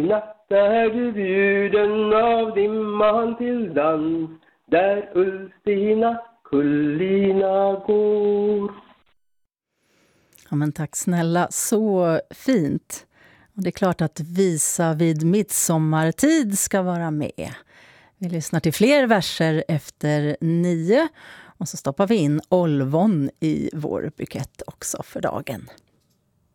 natt är du bjuden av dimman till dans, där Ulstina kullina går. Ja, men tack snälla, så fint. Och det är klart att visa vid midsommartid ska vara med. Vi lyssnar till fler verser efter 9 och så stoppar vi in Olvon i vår bukett också för dagen.